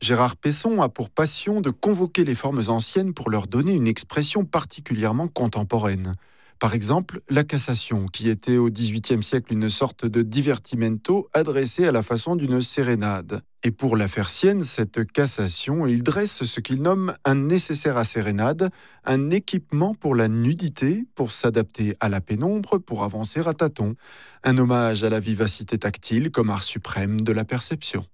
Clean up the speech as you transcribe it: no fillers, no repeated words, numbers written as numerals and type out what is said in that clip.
Gérard Pesson a pour passion de convoquer les formes anciennes pour leur donner une expression particulièrement contemporaine. Par exemple, la cassation, qui était au XVIIIe siècle une sorte de divertimento adressé à la façon d'une sérénade. Et pour la faire sienne, cette cassation, il dresse ce qu'il nomme un nécessaire à sérénade, un équipement pour la nudité, pour s'adapter à la pénombre, pour avancer à tâtons. Un hommage à la vivacité tactile comme art suprême de la perception.